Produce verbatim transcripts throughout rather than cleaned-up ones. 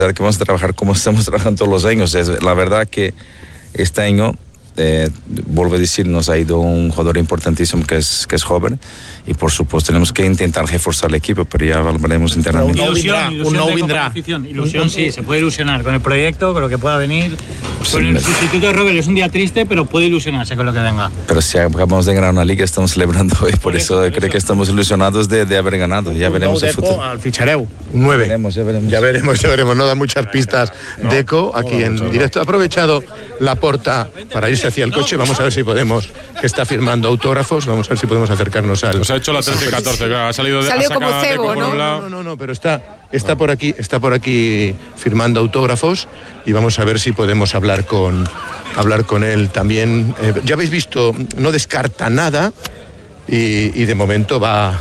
que vamos a trabajar como estamos trabajando todos los años. Es, la verdad que este año, eh, vuelvo a decir, nos ha ido un jugador importantísimo que es, que es joven, y por supuesto tenemos que intentar reforzar el equipo, pero ya hablaremos internamente. Ilusión, ilusión, un no vendrá. Ilusión, sí, se puede ilusionar con el proyecto, con lo que pueda venir. Sí, con el me... sustituto de Robert es un día triste, pero puede ilusionarse con lo que venga. Pero si acabamos de ganar una liga, estamos celebrando hoy, por, por eso, eso creo eso. que estamos ilusionados de, de haber ganado. Ya veremos el futuro. Al fichareu. nueve. Ya veremos, ya veremos. Ya veremos, ya veremos. No da muchas pistas no. Deco aquí no, en no, directo. Ha aprovechado Laporta para irse hacia el coche. Vamos a ver si podemos, que está firmando autógrafos, vamos a ver si podemos acercarnos al... Nos ha hecho la trece y catorce, claro, ha salido de... Salió ha como cebo, ¿no? No, no, no, pero está, está, por aquí, está por aquí firmando autógrafos y vamos a ver si podemos hablar con, hablar con él también. Eh, ya habéis visto, no descarta nada y, y de momento va...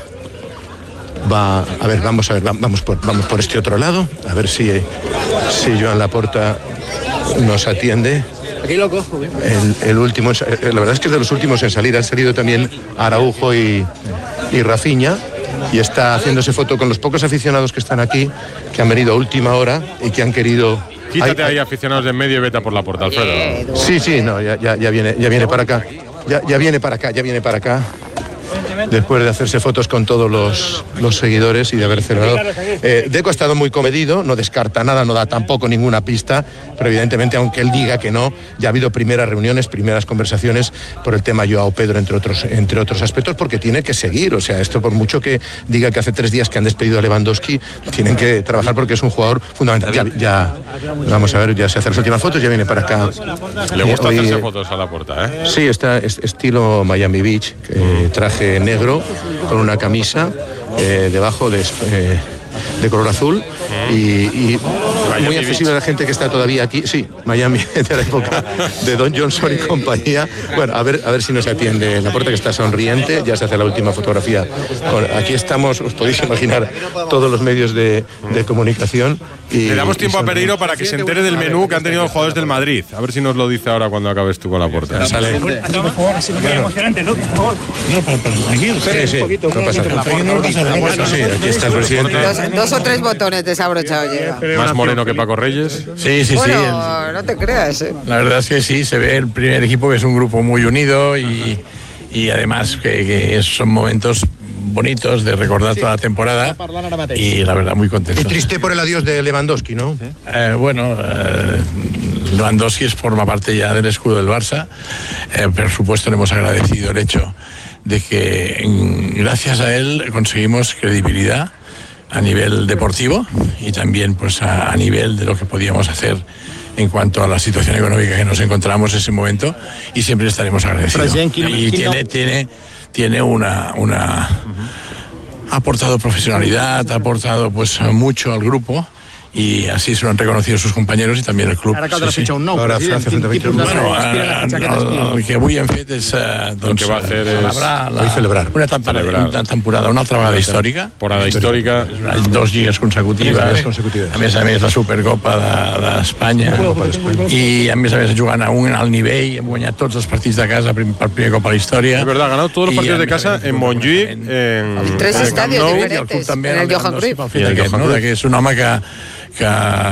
va a ver, vamos a ver, vamos por, vamos por este otro lado, a ver si, si Joan Laporta nos atiende. Aquí lo cojo, bien. El, el último, la verdad es que es de los últimos en salir. Han salido también Araujo y, y Rafinha, y está haciéndose foto con los pocos aficionados que están aquí, que han venido a última hora y que han querido... Quítate ahí aficionados de en medio y vete a por Laporta, Alfredo. Sí, sí, no, ya, ya, ya viene, ya viene para acá. Ya, ya viene para acá, ya viene para acá. Después de hacerse fotos con todos los, los seguidores y de haber celebrado. Eh, Deco ha estado muy comedido, no descarta nada, no da tampoco ninguna pista, pero evidentemente, aunque él diga que no, ya ha habido primeras reuniones, primeras conversaciones por el tema Joao Pedro, entre otros, entre otros aspectos, porque tiene que seguir. O sea, esto por mucho que diga que hace tres días que han despedido a Lewandowski, tienen que trabajar porque es un jugador fundamental. Ya, ya vamos a ver, ya se hacen las últimas fotos, ya viene para acá. Le gusta eh, hoy, hacerse fotos a Laporta, ¿eh? Sí, está es, estilo Miami Beach, eh, traje negro con una camisa eh, debajo de, eh, de color azul y, y muy accesible a la gente que está todavía aquí. Sí, Miami de la época de Don Johnson y compañía. Bueno, a ver, a ver si nos atiende Laporta, que está sonriente. Ya se hace la última fotografía. Bueno, aquí estamos, os podéis imaginar, todos los medios de, de comunicación. Y, Le damos tiempo a Pereiro para que se entere del menú que han tenido los jugadores del Madrid. A ver si nos lo dice ahora cuando acabes tú con Laporta. Sale. Por favor, así muy emocionante, ¿no? Por favor. No, para, para, aquí, sí, sí, no pasa nada. Sí, aquí está el presidente. Dos, dos o tres botones desabrochados lleva. Más moreno que Paco Reyes. Sí, sí, bueno, sí. El, no te creas, ¿eh? La verdad es que sí, se ve el primer equipo que es un grupo muy unido y, y además que, que son momentos bonitos de recordar toda la temporada y la verdad muy contentos. Y triste por el adiós de Lewandowski, ¿no? Eh, bueno, eh, Lewandowski forma parte ya del escudo del Barça. Eh, por supuesto le hemos agradecido el hecho de que en, gracias a él conseguimos credibilidad a nivel deportivo y también pues a, a nivel de lo que podíamos hacer en cuanto a la situación económica que nos encontramos en ese momento, y siempre estaremos agradecidos. Y tiene, tiene, tiene una, una ha aportado profesionalidad, ha aportado pues mucho al grupo, y así se lo han reconocido sus compañeros y también el club. Ara caldrà fitxar un nou. Ara Francia frente a veintiuno. Bueno, el, el que avui hem fet és eh, doncs, que va fer celebrar, és... la, celebrar una, temporada, una temporada, una altra vegada històrica. Temporada històrica. Dos lligues consecutives, consecutives. A més a més la Supercopa d'Espanya, de, i a més a més jugant a un alt nivell, hem guanyat tots els partits de casa per primer cop a la història. Es verdad, ha ganado todos los partidos de casa en Montjuïc, en tres estadios diferentes, en el Johan Cruyff. Que és un home que que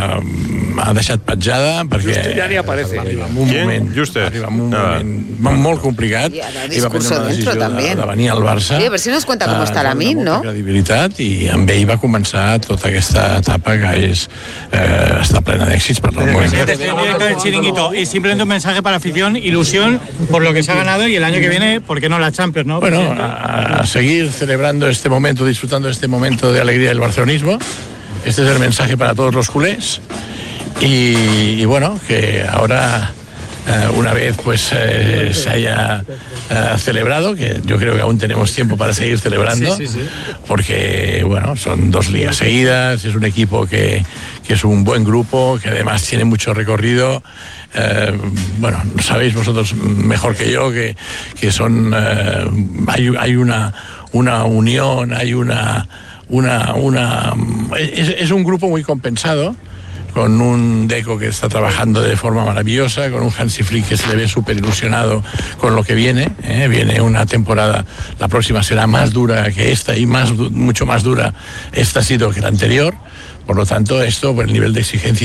ha deixat petjada perquè Juste ja ni aparece. Arriba en un ¿Quién? moment, Juste. arriba en un no. moment molt complicat y i va prendre una decisió de, de venir al Barça. Sí, a ver si nos cuenta cómo está la Min, ¿no? Credibilitat, i amb ell va començar tota aquesta etapa que és, eh, està plena d'èxits per al moment. El chiringuito, y simplemente un mensaje para afición, ilusión por lo que se ha ganado, y el año que viene, ¿por qué no la Champions, no? Bueno, a, a seguir celebrando este momento, disfrutando de este momento de alegría del barcelonismo. Este es el mensaje para todos los culés y, y bueno, que ahora eh, una vez pues eh, se haya eh, celebrado, que yo creo que aún tenemos tiempo para seguir celebrando, sí, sí, sí. Porque bueno, son dos ligas seguidas, es un equipo que, que es un buen grupo, que además tiene mucho recorrido. Eh, bueno, sabéis vosotros mejor que yo que, que son eh, hay, hay una, una unión, hay una Una, una, es, es un grupo muy compensado, con un Deco que está trabajando de forma maravillosa, con un Hansi Flick que se le ve súper ilusionado con lo que viene. ¿eh? Viene una temporada, la próxima será más dura que esta y más, mucho más dura esta ha sido que la anterior. Por lo tanto, esto, por el nivel de exigencia